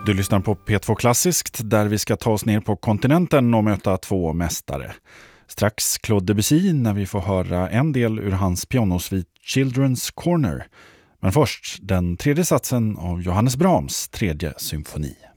Du lyssnar på P2 Klassiskt där vi ska ta oss ner på kontinenten och möta två mästare. Strax Claude Debussy när vi får höra en del ur hans pianosvit Children's Corner. Men först den tredje satsen av Johannes Brahms tredje symfoni.